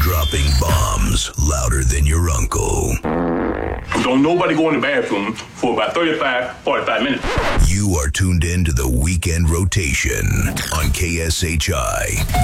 Dropping bombs louder than your uncle. Don't nobody go in the bathroom for about 45 minutes. You are tuned in to the Weekend Rotation on KSHI.